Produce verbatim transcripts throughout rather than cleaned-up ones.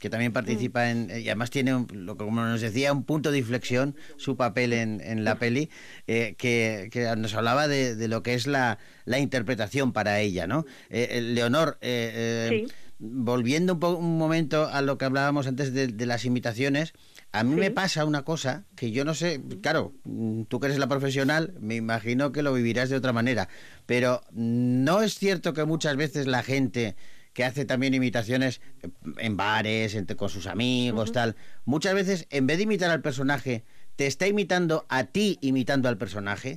que también participa en... Y además tiene, un, lo, como nos decía, un punto de inflexión, su papel en, en la peli, eh, que, que nos hablaba de, de lo que es la, la interpretación para ella, ¿no? Eh, Leonor, eh, eh, Sí. volviendo un, po- un momento a lo que hablábamos antes de, de las imitaciones, a mí Sí. me pasa una cosa que yo no sé, claro, mm, tú que eres la profesional, me imagino que lo vivirás de otra manera, pero ¿no es cierto que muchas veces la gente que hace también imitaciones eh, en bares, entre, con sus amigos, Ujú. tal, muchas veces en vez de imitar al personaje, te está imitando a ti imitando al personaje?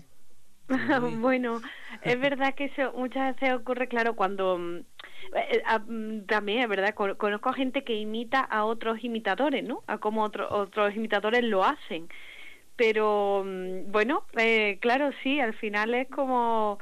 Uy. Bueno, es verdad que eso muchas veces ocurre, claro, cuando mm, eh, ah, mm, también es verdad, con- conozco a gente que imita a otros imitadores, ¿no? A cómo otros otros imitadores lo hacen. Pero mm, bueno, eh, claro, sí, al final es como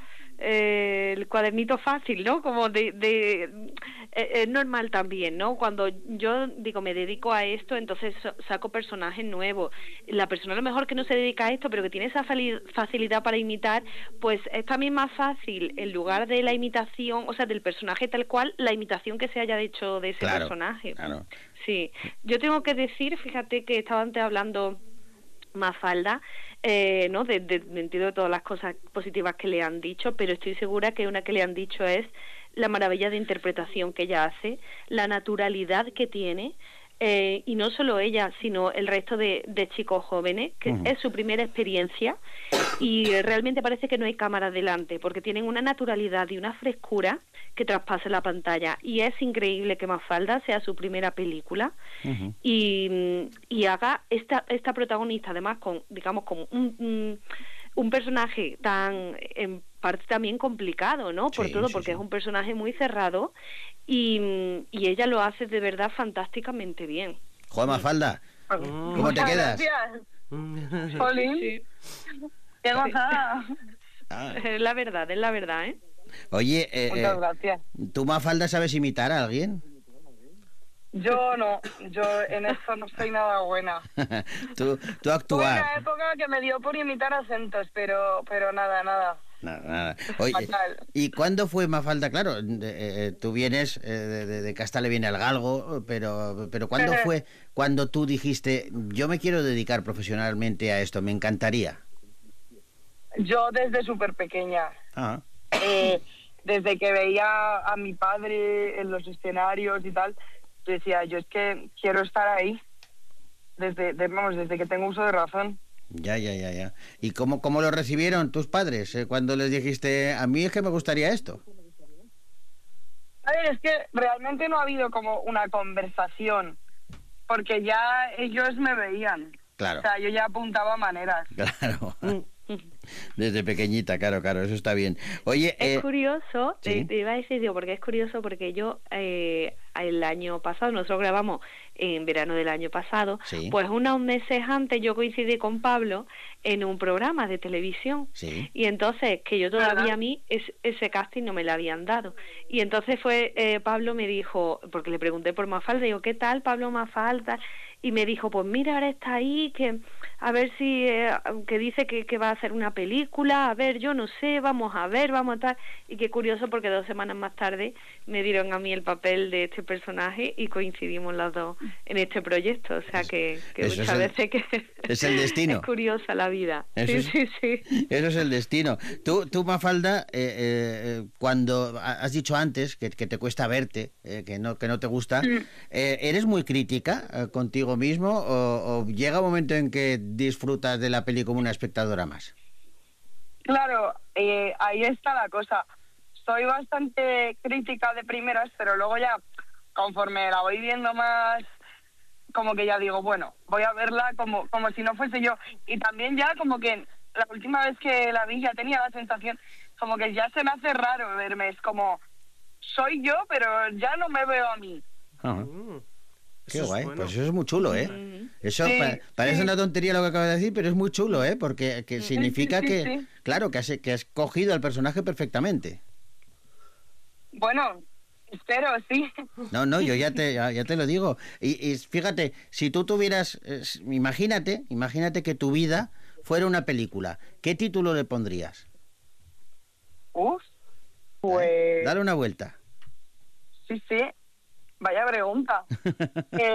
eh, el cuadernito fácil, ¿no? Como de, de eh, es normal también, ¿no? Cuando yo digo me dedico a esto, entonces so- saco personajes nuevos. La persona a lo mejor que no se dedica a esto, pero que tiene esa fali- facilidad para imitar, pues es también más fácil, en lugar de la imitación, o sea, del personaje tal cual, la imitación que se haya hecho de ese Claro, personaje. claro. Sí, yo tengo que decir, fíjate que estaba antes hablando Mafalda, eh, ¿no? De, de, de- entiendo todas las cosas positivas que le han dicho, pero estoy segura que una que le han dicho es la maravilla de interpretación que ella hace, la naturalidad que tiene, eh, y no solo ella, sino el resto de, de chicos jóvenes, que Ujú. es su primera experiencia, y realmente parece que no hay cámara delante, porque tienen una naturalidad y una frescura que traspasa la pantalla, y es increíble que Mafalda sea su primera película, Ujú. y, y haga esta esta protagonista además con digamos con un, un, un personaje tan en parte también complicado, ¿no? Por Sí, todo, sí, porque sí. es un personaje muy cerrado y, y ella lo hace de verdad fantásticamente bien. Joder, Mafalda, Mm. ¿cómo te Muchas quedas? gracias, Jolín. Sí, Qué gozada. Ah. es la verdad, es la verdad, ¿eh? Oye, eh, Muchas eh, gracias. ¿tú, Mafalda, sabes imitar a alguien? Yo no, yo en esto no soy nada buena. tú, tú Tuve actuar. una época que me dio por imitar acentos, pero pero nada, nada. Nada, nada. Oye, Fatal. ¿y cuándo fue Mafalda? Claro, de- eh, tú vienes eh, de, de, de Casta le viene al galgo, pero, pero ¿cuándo fue cuando tú dijiste, yo me quiero dedicar profesionalmente a esto, me encantaría? Yo desde súper pequeña, Ah, eh, desde que veía a mi padre en los escenarios y tal, decía, yo es que quiero estar ahí, desde, de- vamos, desde que tengo uso de razón. ya, ya, ya, ya. ¿Y cómo, cómo lo recibieron tus padres eh, cuando les dijiste, a mí es que me gustaría esto? A ver, es que realmente no ha habido como una conversación, porque ya ellos me veían. Claro, O sea, yo ya apuntaba maneras. claro. Desde pequeñita, claro, claro, eso está bien. Oye, Es eh, curioso, sí. te, te iba a decir, digo, porque es curioso porque yo eh, el año pasado, nosotros grabamos en verano del año pasado, Sí. pues unos meses antes yo coincidí con Pablo en un programa de televisión. Sí. Y entonces, que yo todavía Ajá. a mí es, ese casting no me lo habían dado. Y entonces fue, eh, Pablo me dijo, porque le pregunté por Mafalda, digo, ¿qué tal Pablo Mafalda? Y me dijo, pues mira, ahora está ahí, que a ver si, eh, que dice que, que va a hacer una película, a ver, yo no sé, vamos a ver, vamos a estar. Y qué curioso, porque dos semanas más tarde me dieron a mí el papel de este personaje y coincidimos las dos en este proyecto. O sea que, que Eso es muchas el- veces que es el destino. es curiosa la vida. Eso Sí, es- sí, sí. Eso es el destino. Tú, tú Mafalda, eh, eh, cuando ha- has dicho antes que, que te cuesta verte, eh, que no que no te gusta, eh, ¿eres muy crítica eh, contigo mismo o, o llega un momento en que disfrutas de la peli como una espectadora más? Claro, eh, ahí está la cosa. Soy bastante crítica de primeras, pero luego ya, conforme la voy viendo más, como que ya digo, bueno, voy a verla como, como si no fuese yo. Y también ya como que la última vez que la vi ya tenía la sensación, como que ya se me hace raro verme. Es como, soy yo, pero ya no me veo a mí. Ajá. Mm. Qué Eso es guay, bueno. pues eso es muy chulo, ¿eh? Mm. Eso Sí, pa- parece sí. una tontería lo que acabas de decir, pero es muy chulo, ¿eh? Porque que significa sí, que, sí. claro, que has, que has cogido al personaje perfectamente. Bueno, espero, sí. No, no, yo ya te, ya, ya te lo digo. Y, y fíjate, si tú tuvieras, eh, s- imagínate, imagínate que tu vida fuera una película, ¿qué título le pondrías? Uf, ¿Eh? pues Dale una vuelta. sí, sí. Vaya pregunta. Eh,